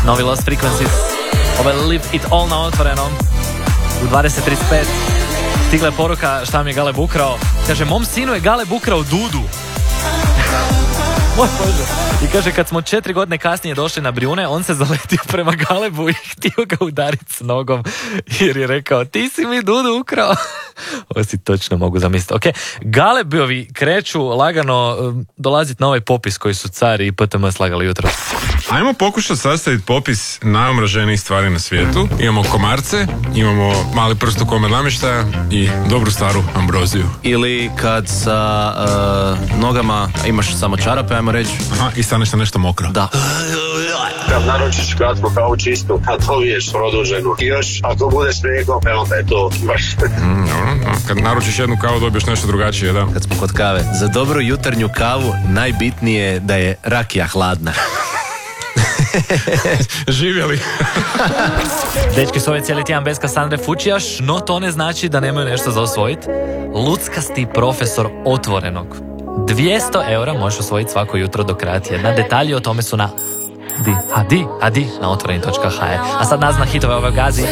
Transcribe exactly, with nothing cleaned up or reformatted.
Novi Lost Frequencies. Ovo je Live It All na otvorenom. U dvadeset trideset pet stigla je poruka šta mi je Galeb ukrao. Kaže, mom sinu je Galeb ukrao dudu. Moj Bože. I kaže, kad smo četiri godine kasnije došli na Brijune, on se zaletio prema Galebu i htio ga udariti s nogom, jer je rekao, ti si mi dudu ukrao. Ovo si točno mogu zamisliti. Ok, Galebovi kreću lagano dolaziti na ovaj popis koji su Cari i P T M slagali jutro. Ajmo pokušati sastaviti popis najomraženijih stvari na svijetu. Imamo komarce, imamo mali prst u kome namještaja i dobru staru ambroziju. Ili kad sa uh, nogama imaš samo čarape, ajmo reći. Aha, i staneš na nešto mokro. Da. Kad naručiš kratko kao čistu, kad dobiješ produženu i još ako budeš mlijeko, e onda je to baš. Mm, no, no. Kad naručiš jednu kavu, dobiješ nešto drugačije, da. Kad smo kod kave, za dobru jutarnju kavu najbitnije je da je rakija hladna. Živjeli. Dečki su ovaj cijeli tjedan bez Kasandre Fučijaš, no to ne znači da nemaju nešto za osvojiti. Luckasti profesor otvorenog. dvjesto eura možeš osvojiti svako jutro do kraja tjedna. Detalji o tome su na di, a di, a di, na otvoreni točka ha er. A sad nazna hitove ove Gazi.